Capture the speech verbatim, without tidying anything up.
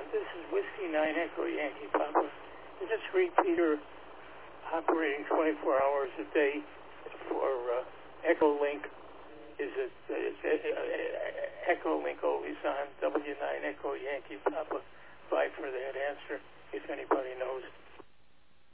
this is Whiskey nine Echo Yankee Papa. Is this repeater operating twenty-four hours a day for uh, Echo Link? Is it is it, uh, Echo Link always on? W nine Echo Yankee Papa. Bye for that answer, if anybody knows.